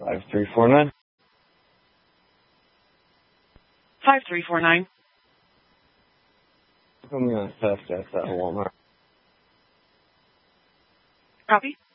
5349. 5349. Put me on test at Walmart. Copy.